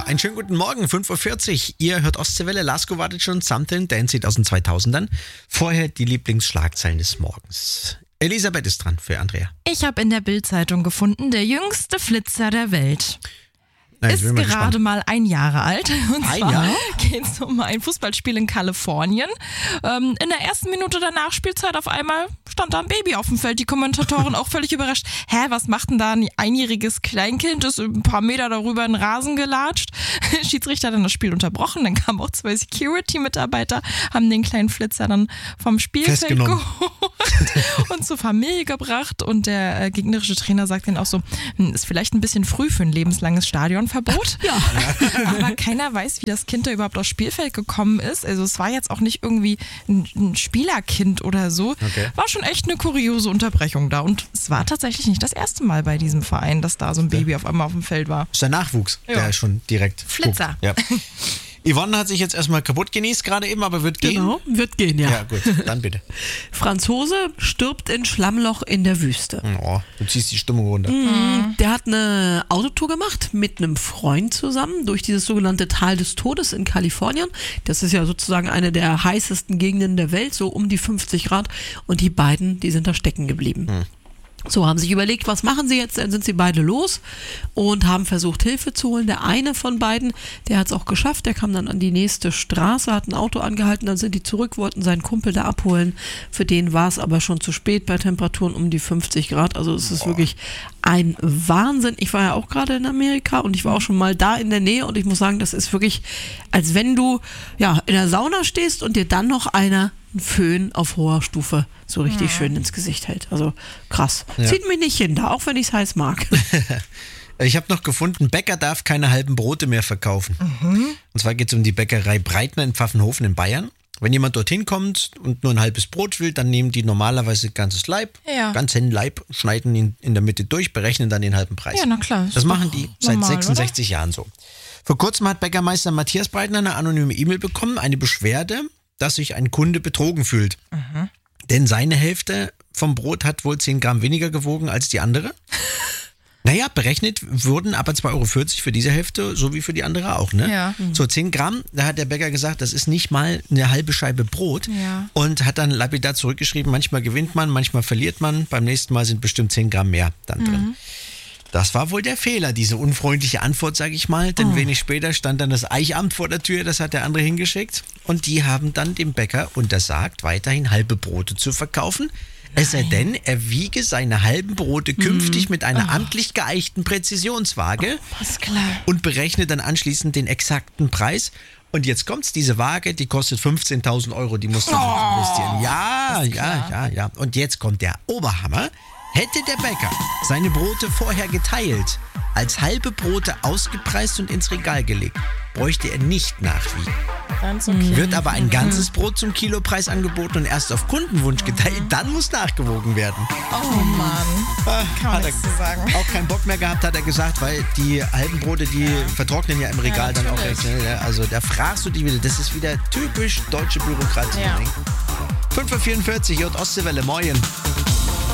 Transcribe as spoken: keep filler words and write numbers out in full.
einen schönen guten Morgen, fünf Uhr vierzig. Ihr hört Ostseewelle, Lasko wartet schon, Something Dancy aus den zweitausendern. Vorher die Lieblingsschlagzeilen des Morgens. Elisabeth ist dran für Andrea. Ich habe in der Bild-Zeitung gefunden, der jüngste Flitzer der Welt. Na, ist mal gerade gespannt. mal ein Jahre alt. Und Ein zwar Jahr? geht es um ein Fußballspiel in Kalifornien. Ähm, in der ersten Minute der Nachspielzeit auf einmal stand da ein Baby auf dem Feld. Die Kommentatoren auch völlig überrascht. Hä, was macht denn da ein einjähriges Kleinkind? Ist ein paar Meter darüber in den Rasen gelatscht. Schiedsrichter hat dann das Spiel unterbrochen. Dann kamen auch zwei Security-Mitarbeiter, haben den kleinen Flitzer dann vom Spielfeld Festgenommen. geholt und zur Familie gebracht. Und der äh, gegnerische Trainer sagt dann auch so, hm, ist vielleicht ein bisschen früh für ein lebenslanges Stadionverbot. Ja. Aber keiner weiß, wie das Kind da überhaupt aufs Spielfeld gekommen ist. Also es war jetzt auch nicht irgendwie ein, ein Spielerkind oder so. Okay. War schon echt eine kuriose Unterbrechung da. Und es war tatsächlich nicht das erste Mal bei diesem Verein, dass da so ein Baby auf einmal auf dem Feld war. Das ist der Nachwuchs, Ja. der schon direkt Flitzer. guckt. Ja. Yvonne hat sich jetzt erstmal kaputt genießt gerade eben, aber wird gehen. Genau, wird gehen, ja. Ja, gut, dann bitte. Franzose stirbt in Schlammloch in der Wüste. Oh, du ziehst die Stimmung runter. Der hat eine Autotour gemacht mit einem Freund zusammen durch dieses sogenannte Tal des Todes in Kalifornien. Das ist ja sozusagen eine der heißesten Gegenden der Welt, so um die fünfzig Grad. Und die beiden, die sind da stecken geblieben. Hm. So, haben sich überlegt, was machen sie jetzt? Dann sind sie beide los und haben versucht, Hilfe zu holen. Der eine von beiden, der hat es auch geschafft, der kam dann an die nächste Straße, hat ein Auto angehalten, dann sind die zurück, wollten seinen Kumpel da abholen. Für den war es aber schon zu spät bei Temperaturen um die fünfzig Grad. Also es ist Boah. wirklich ein Wahnsinn. Ich war ja auch gerade in Amerika und ich war auch schon mal da in der Nähe und ich muss sagen, das ist wirklich, als wenn du ja in der Sauna stehst und dir dann noch einer einen Föhn auf hoher Stufe so richtig schön ins Gesicht hält. Also krass. Ja. Zieht mich nicht hin, da, auch wenn ich es heiß mag. Ich habe noch gefunden, Bäcker darf keine halben Brote mehr verkaufen. Und zwar geht es um die Bäckerei Breitner in Pfaffenhofen in Bayern. Wenn jemand dorthin kommt und nur ein halbes Brot will, dann nehmen die normalerweise ganzes Leib, Ja. ganzen Leib, schneiden ihn in der Mitte durch, berechnen dann den halben Preis. Ja, na klar. Das machen die seit normal, sechsundsechzig Jahren so. Vor kurzem hat Bäckermeister Matthias Breitner eine anonyme E-Mail bekommen, eine Beschwerde, dass sich ein Kunde betrogen fühlt. Denn seine Hälfte vom Brot hat wohl zehn Gramm weniger gewogen als die andere. Naja, berechnet wurden aber zwei Euro vierzig für diese Hälfte, so wie für die andere auch, ne? Ja. So, zehn Gramm, da hat der Bäcker gesagt, das ist nicht mal eine halbe Scheibe Brot. Ja. Und hat dann lapidar zurückgeschrieben, manchmal gewinnt man, manchmal verliert man, beim nächsten Mal sind bestimmt zehn Gramm mehr dann drin. Das war wohl der Fehler, diese unfreundliche Antwort, sag ich mal. Denn wenig später stand dann das Eichamt vor der Tür, das hat der andere hingeschickt. Und die haben dann dem Bäcker untersagt, weiterhin halbe Brote zu verkaufen. Es sei denn, er wiege seine halben Brote künftig mit einer amtlich geeichten Präzisionswaage Was klar. und berechne dann anschließend den exakten Preis. Und jetzt kommt's, diese Waage, die kostet fünfzehntausend Euro, die musst du investieren. Ja, ja, ja, ja. Und jetzt kommt der Oberhammer. Hätte der Bäcker seine Brote vorher geteilt, als halbe Brote ausgepreist und ins Regal gelegt, bräuchte er nicht nachwiegen. Ganz okay. Wird aber ein ganzes Brot zum Kilopreis angeboten und erst auf Kundenwunsch geteilt, dann muss nachgewogen werden. Oh Mann. Kann man Hat er nichts zu sagen. auch keinen Bock mehr gehabt, hat er gesagt, weil die halben Brote, die vertrocknen ja im Regal Ja, dann auch natürlich. recht schnell. Ja. Also da fragst du dich wieder, das ist wieder typisch deutsche Bürokratie. Ja. fünf Uhr vierundvierzig, J Ostseewelle, moin.